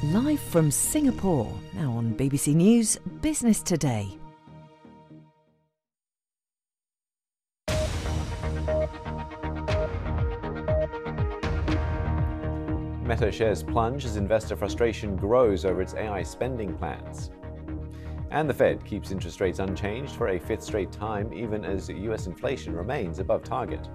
Live from Singapore, now on BBC News Business Today. Meta shares plunge as investor frustration grows over its AI spending plans. And the Fed keeps interest rates unchanged for a fifth straight time, even as US inflation remains above target.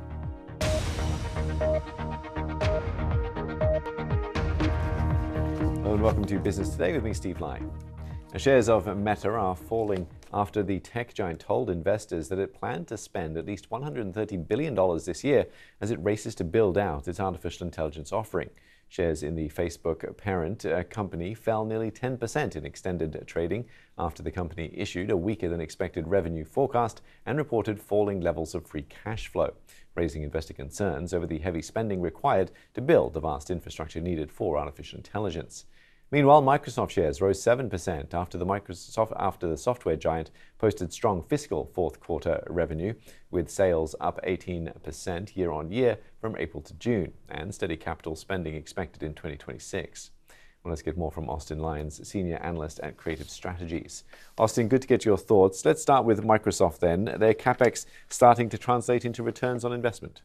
Hello and welcome to Business Today with me, Steve Lai. Shares of Meta are falling after the tech giant told investors that it planned to spend at least $130 billion this year as it races to build out its artificial intelligence offering. Shares in the Facebook parent company fell nearly 10% in extended trading after the company issued a weaker than expected revenue forecast and reported falling levels of free cash flow, raising investor concerns over the heavy spending required to build the vast infrastructure needed for artificial intelligence. Meanwhile, Microsoft shares rose 7% after the software giant posted strong fiscal fourth quarter revenue, with sales up 18% year on year from April to June, and steady capital spending expected in 2026. Well, let's get more from Austin Lyons, Senior Analyst at Creative Strategies. Austin, good to get your thoughts. Let's start with Microsoft then. Their CapEx starting to translate into returns on investment.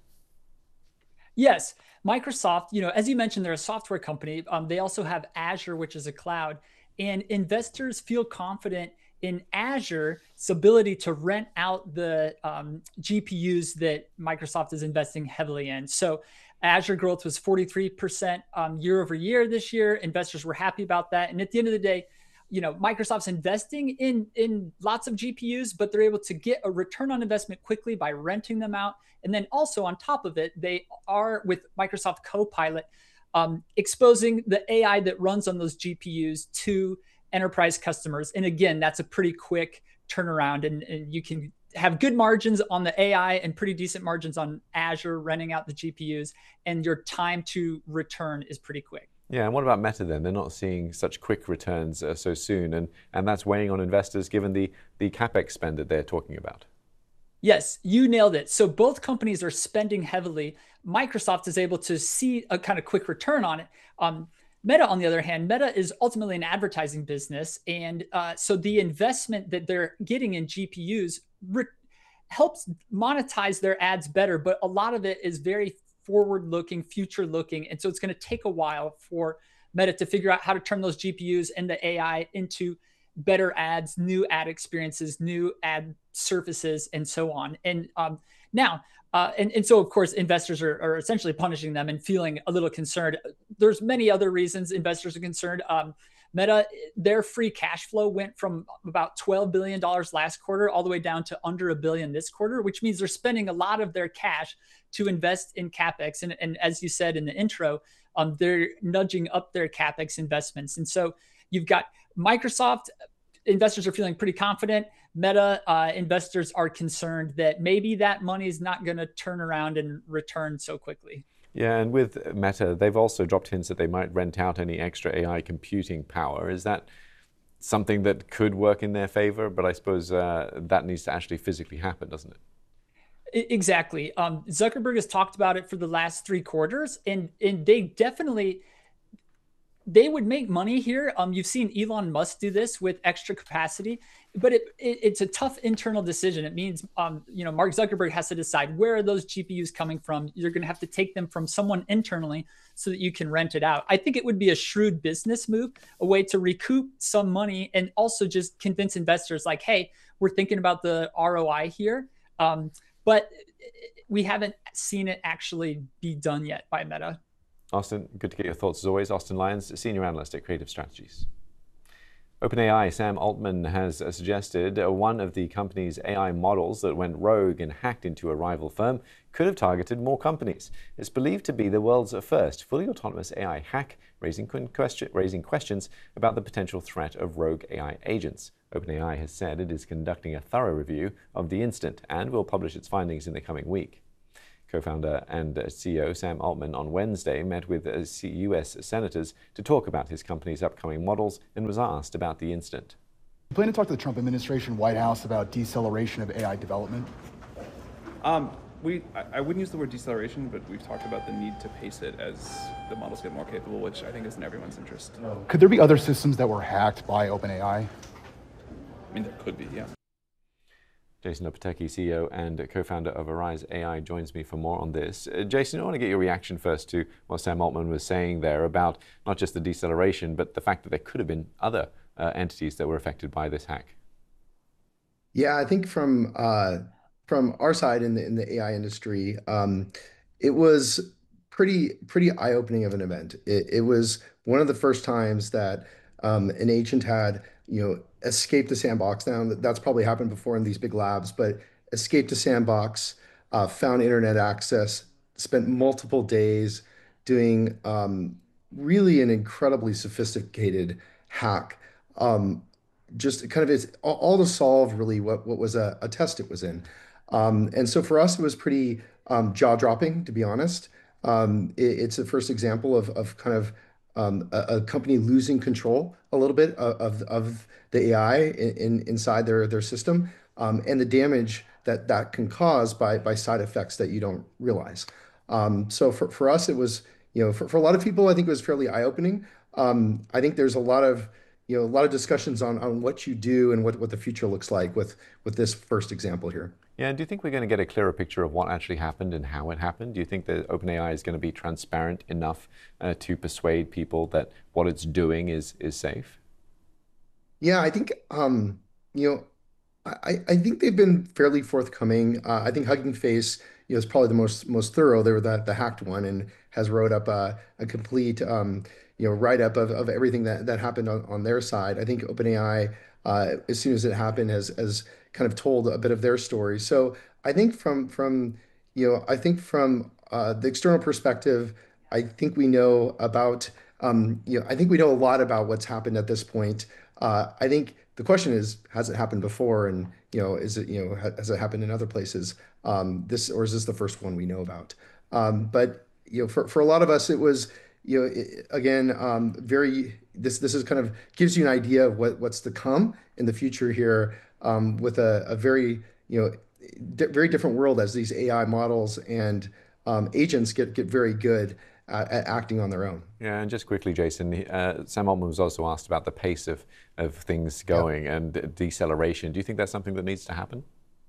Yes, Microsoft, as you mentioned, they're a software company. They also have Azure, which is a cloud, and investors feel confident in Azure's ability to rent out the GPUs that Microsoft is investing heavily in. So Azure growth was 43% year over year this year. Investors were happy about that. And at the end of the day, Microsoft's investing in lots of GPUs, but they're able to get a return on investment quickly by renting them out. And then also on top of it, they are with Microsoft Copilot exposing the AI that runs on those GPUs to enterprise customers. And again, that's a pretty quick turnaround, and you can have good margins on the AI and pretty decent margins on Azure renting out the GPUs, and your time to return is pretty quick. Yeah, and what about Meta then? They're not seeing such quick returns so soon, and that's weighing on investors given the CapEx spend that they're talking about. Yes, you nailed it. So both companies are spending heavily. Microsoft is able to see a kind of quick return on it. Meta, on the other hand, Meta is ultimately an advertising business. And so the investment that they're getting in GPUs helps monetize their ads better. But a lot of it is very forward-looking, future-looking. And so it's going to take a while for Meta to figure out how to turn those GPUs and the AI into better ads, new ad experiences, new ad surfaces, and so on. And so, of course, investors are essentially punishing them and feeling a little concerned. There's many other reasons investors are concerned. Meta, their free cash flow went from about $12 billion last quarter all the way down to under $1 billion this quarter, which means they're spending a lot of their cash to invest in CapEx. And as you said in the intro, they're nudging up their CapEx investments. And so you've got Microsoft, investors are feeling pretty confident. Meta, investors are concerned that maybe that money is not going to turn around and return so quickly. Yeah, and with Meta, they've also dropped hints that they might rent out any extra AI computing power. Is that something that could work in their favor? But I suppose that needs to actually physically happen, doesn't it? Exactly. Zuckerberg has talked about it for the last 3 quarters, and they would make money here. You've seen Elon Musk do this with extra capacity, but it's a tough internal decision. It means, Mark Zuckerberg has to decide, where are those GPUs coming from? You're going to have to take them from someone internally so that you can rent it out. I think it would be a shrewd business move, a way to recoup some money and also just convince investors like, hey, we're thinking about the ROI here. But we haven't seen it actually be done yet by Meta. Austin, good to get your thoughts as always. Austin Lyons, Senior Analyst at Creative Strategies. OpenAI Sam Altman has suggested one of the company's AI models that went rogue and hacked into a rival firm could have targeted more companies. It's believed to be the world's first fully autonomous AI hack, raising questions about the potential threat of rogue AI agents. OpenAI has said it is conducting a thorough review of the incident and will publish its findings in the coming week. Co-founder and CEO Sam Altman on Wednesday met with U.S. senators to talk about his company's upcoming models and was asked about the incident. You plan to talk to the Trump administration, White House about deceleration of AI development? I wouldn't use the word deceleration, but we've talked about the need to pace it as the models get more capable, which I think is in everyone's interest. Could there be other systems that were hacked by OpenAI? I mean, there could be, yeah. Jason Lopatecki, CEO and co-founder of Arise AI, joins me for more on this. Jason, I want to get your reaction first to what Sam Altman was saying there about not just the deceleration, but the fact that there could have been other entities that were affected by this hack. Yeah, I think from our side in the AI industry, it was pretty eye-opening of an event. It was one of the first times that an agent had escaped the sandbox. Now that's probably happened before in these big labs, but escaped the sandbox, found internet access, spent multiple days doing really an incredibly sophisticated hack. Just kind of is all to solve really what was a test it was in. And so for us, it was pretty jaw-dropping, to be honest. It's the first example of kind of a company losing control a little bit of the AI inside their system, and the damage that can cause by side effects that you don't realize. So for us, it was, for a lot of people, I think it was fairly eye-opening. I think there's a lot of discussions on what you do and what the future looks like with this first example here. Yeah, do you think we're going to get a clearer picture of what actually happened and how it happened? Do you think that OpenAI is going to be transparent enough to persuade people that what it's doing is safe? Yeah, I think I think they've been fairly forthcoming. I think Hugging Face, is probably the most thorough. They were the hacked one and has wrote up a complete write-up of everything that happened on their side. I think OpenAI, as soon as it happened, has kind of told a bit of their story. So I think from the external perspective, I think we know about I think we know a lot about what's happened at this point. I think the question is, has it happened before, and has it happened in other places? Is this the first one we know about? But for a lot of us, it was again this is kind of gives you an idea of what's to come in the future here, with a very very different world as these AI models and agents get very good at acting on their own. Yeah, and just quickly, Jason, Sam Altman was also asked about the pace of things going and deceleration. Do you think that's something that needs to happen?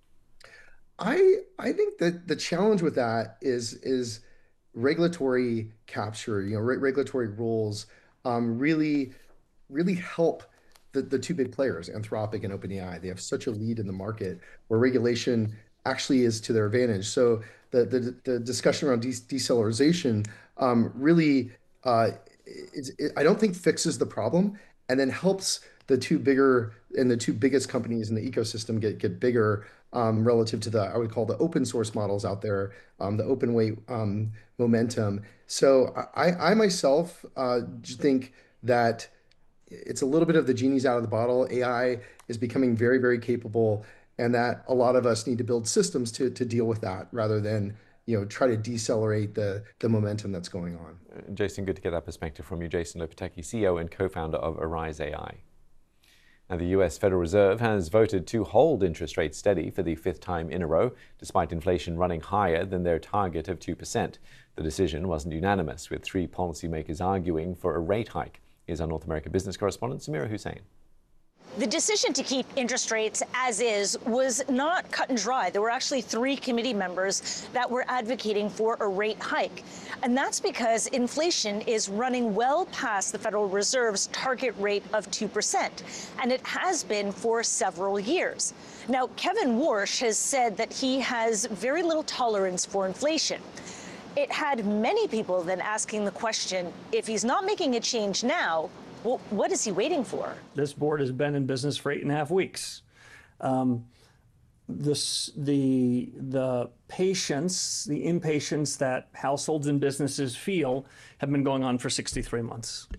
I think that the challenge with that is regulatory capture. Regulatory rules really help the two big players, Anthropic and OpenAI. They have such a lead in the market where regulation actually is to their advantage. So the discussion around deceleration really, I don't think fixes the problem, and then helps the two biggest companies in the ecosystem get bigger relative to I would call the open source models out there, the open weight momentum. So I myself think that it's a little bit of the genie's out of the bottle. AI is becoming very, very capable, and that a lot of us need to build systems to deal with that rather than try to decelerate the momentum that's going on. Jason, good to get that perspective from you. Jason Lopatecki, CEO and co-founder of Arise AI. Now, the US Federal Reserve has voted to hold interest rates steady for the fifth time in a row, despite inflation running higher than their target of 2%. The decision wasn't unanimous, with three policymakers arguing for a rate hike. Here's our North American business correspondent, Samira Hussein. The decision to keep interest rates as is was not cut and dry. There were actually three committee members that were advocating for a rate hike. And that's because inflation is running well past the Federal Reserve's target rate of 2%. And it has been for several years. Now, Kevin Warsh has said that he has very little tolerance for inflation. It had many people then asking the question, if he's not making a change now, well, what is he waiting for? This board has been in business for 8.5 weeks. The impatience that households and businesses feel have been going on for 63 months.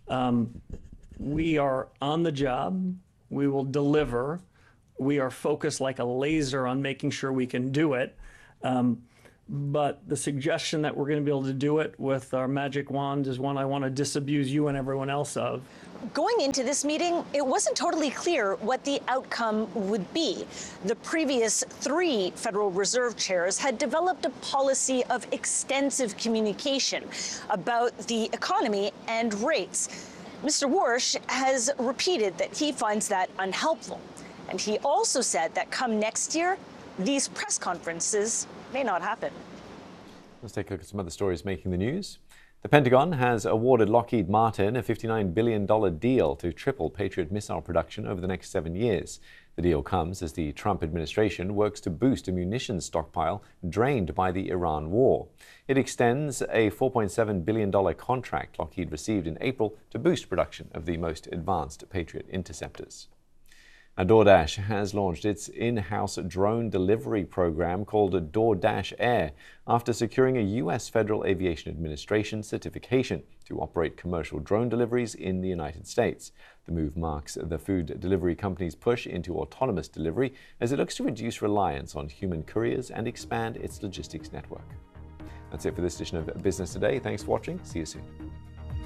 We are on the job. We will deliver. We are focused like a laser on making sure we can do it. but the suggestion that we're going to be able to do it with our magic wand is one I want to disabuse you and everyone else of. Going into this meeting, it wasn't totally clear what the outcome would be. The previous 3 Federal Reserve chairs had developed a policy of extensive communication about the economy and rates. Mr. Warsh has repeated that he finds that unhelpful. And he also said that come next year, these press conferences may not happen. Let's take a look at some other stories making the news. The Pentagon has awarded Lockheed Martin a $59 billion deal to triple Patriot missile production over the next 7 years. The deal comes as the Trump administration works to boost a munitions stockpile drained by the Iran war. It extends a $4.7 billion contract Lockheed received in April to boost production of the most advanced Patriot interceptors. Now, DoorDash has launched its in-house drone delivery program called DoorDash Air after securing a U.S. Federal Aviation Administration certification to operate commercial drone deliveries in the United States. The move marks the food delivery company's push into autonomous delivery as it looks to reduce reliance on human couriers and expand its logistics network. That's it for this edition of Business Today. Thanks for watching. See you soon.